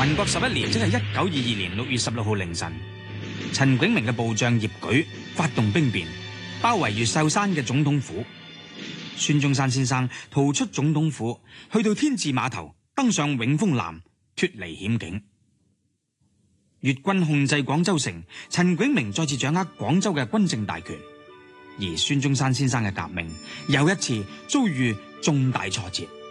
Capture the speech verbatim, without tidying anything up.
民國十一年，即係一九二二年六月十六號凌晨，陳炯明嘅部將葉舉發動兵變，包圍越秀山嘅總統府。孫中山先生逃出總統府，去到天字碼頭，登上永豐艦，脫離險境。越軍控制廣州城，陳炯明再次掌握廣州嘅軍政大權，而孫中山先生嘅革命又一次遭遇重大挫折。